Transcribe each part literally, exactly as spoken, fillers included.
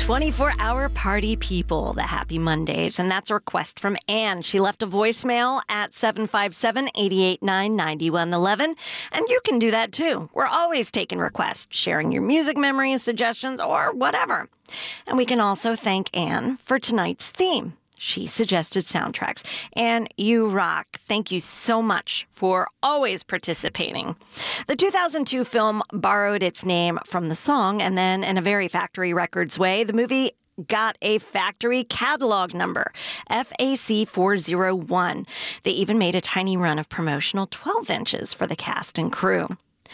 twenty-four hour party people, the Happy Mondays. And that's a request from Anne. She left a voicemail at seven five seven, eight eight nine, nine one one one. And you can do that too. We're always taking requests, sharing your music memories, suggestions, or whatever. And we can also thank Anne for tonight's theme. She suggested soundtracks. And you rock. Thank you so much for always participating. The two thousand two film borrowed its name from the song, and then in a very Factory Records way, the movie got a factory catalog number, F A C four oh one. They even made a tiny run of promotional twelve inches for the cast and crew.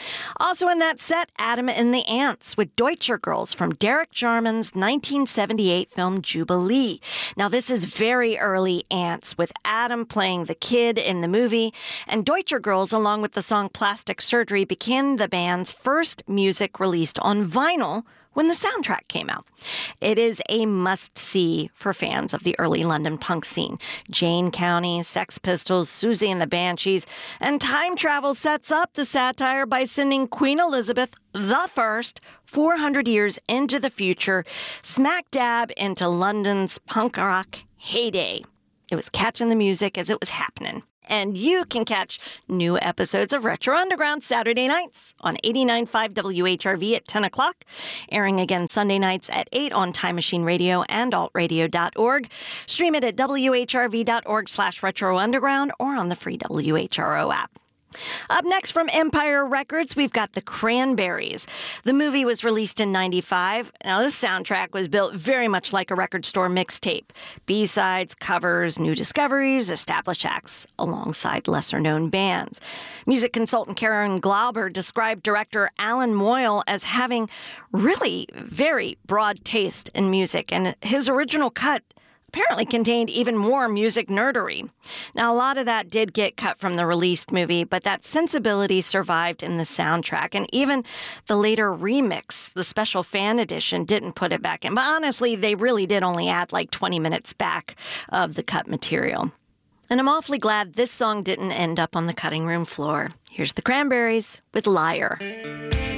Also in that set, Adam and the Ants with Deutscher Girls from Derek Jarman's nineteen seventy-eight film Jubilee. Now, this is very early Ants, with Adam playing the kid in the movie, and Deutscher Girls, along with the song Plastic Surgery, became the band's first music released on vinyl when the soundtrack came out. It is a must-see for fans of the early London punk scene. Jane County, Sex Pistols, Susie and the Banshees, and time travel sets up the satire by sending Queen Elizabeth the First four hundred years into the future, smack dab into London's punk rock heyday. It was catching the music as it was happening. And you can catch new episodes of Retro Underground Saturday nights on eighty-nine point five W H R V at ten o'clock, airing again Sunday nights at eight on Time Machine Radio and alt radio dot org. Stream it at W H R V dot org slash Retro Underground or on the free W H R O app. Up next from Empire Records, we've got The Cranberries. The movie was released in ninety-five. Now, this soundtrack was built very much like a record store mixtape. B-sides, covers, new discoveries, established acts alongside lesser-known bands. Music consultant Karen Glauber described director Alan Moyle as having really very broad taste in music, and his original cut apparently contained even more music nerdery. Now, a lot of that did get cut from the released movie, but that sensibility survived in the soundtrack. And even the later remix, the special fan edition, didn't put it back in. But honestly, they really did only add like twenty minutes back of the cut material. And I'm awfully glad this song didn't end up on the cutting room floor. Here's the Cranberries with Liar.